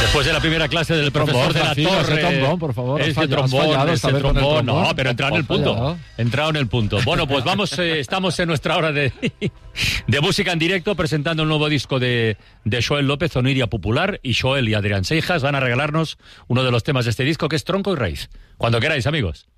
Después de la primera clase del profesor de la Torre. Ese trombón, por favor. Ese trombón. No, pero entrado en el punto. Entrado en el punto. Bueno, pues vamos, estamos en nuestra hora de música en directo, presentando el nuevo disco de Xoel López, Oniria Popular, y Xoel y Adrián Seijas van a regalarnos uno de los temas de este disco, que es Tronco y Raíz. Cuando queráis, amigos.